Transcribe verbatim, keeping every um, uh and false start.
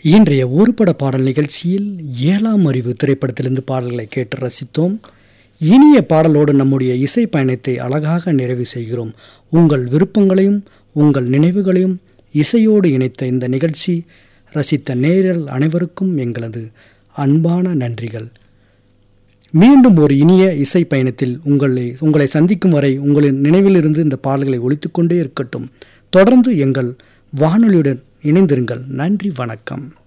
இன்றைய ஒருபட பாடல் நிகழ்ச்சியில் ஏழாம் அறிவு திரைப்படத்திலிருந்து பாடல்களை கேட்டு ரசித்தோம். இனிய பாடலோடு நம்முடைய இசை பயணத்தை அழகாக நிறைவு செய்கிறோம். உங்கள் விருப்பங்களையும் உங்கள் நினைவுகளையும் இசையோடு இணைத்த இந்த நிகழ்ச்சி ரசித்த நேயர்கள் அனைவருக்கும் எங்களது அன்பான நன்றிகள். மீண்டும் ஒரு இனிய இசை பயணத்தில் உங்களை உங்களை சந்திக்கும் வரை உங்களின் நினைவிலிருந்து இந்த பாடல்களை ஒலித்துக்கொண்டே இருக்கட்டும். தொடர்ந்து எங்கள் வானொலியுடன் இணைந்திருங்கள். நன்றி, வணக்கம்.